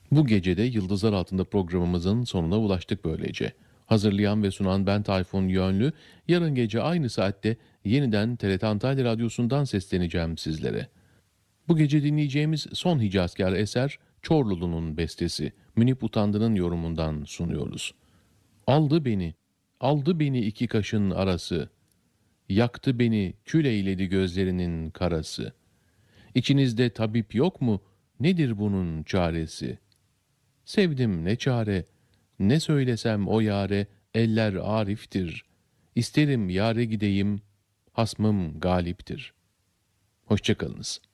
Bu gece de Yıldızlar Altında programımızın sonuna ulaştık böylece. Hazırlayan ve sunan ben Tayfun Yönlü. Yarın gece aynı saatte yeniden TRT Antalya Radyosu'ndan sesleneceğim sizlere. Bu gece dinleyeceğimiz son Hicazkar eser Çorlulu'nun bestesi. Münip Utandı'nın yorumundan sunuyoruz. Aldı beni, aldı beni iki kaşın arası. Yaktı beni, kül eyledi gözlerinin karası. İçinizde tabip yok mu? Nedir bunun çaresi? Sevdim ne çare, ne söylesem o yare, eller ariftir. İsterim yare gideyim, hasmım galiptir. Hoşçakalınız.